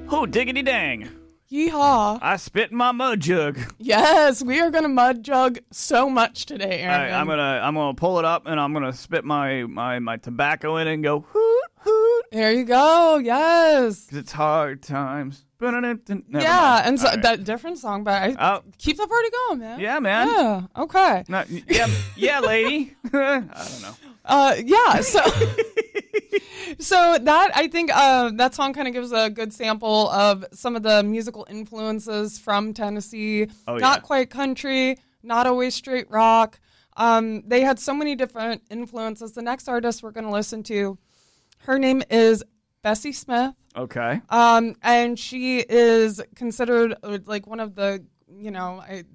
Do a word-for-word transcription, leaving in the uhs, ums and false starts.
Oh, diggity dang. Yeehaw. I spit in my mud jug. Yes, we are going to mud jug so much today, Aaron. I, I'm gonna I'm gonna pull it up and I'm gonna spit my, my, my tobacco in it and go hoot hoot. There you go. Yes. 'Cause it's hard times. Never yeah, mind. and so All right. that different song, but I Oh. keep the party going, man. Yeah, man. Yeah. Okay. No, yeah, yeah, lady. I don't know. Uh, yeah. So. So that, I think, uh, that song kind of gives a good sample of some of the musical influences from Tennessee. Oh, not yeah. quite country, not always straight rock. Um, they had so many different influences. The next artist we're going to listen to, her name is Bessie Smith. Okay. Um, and she is considered uh, like one of the, you know, I,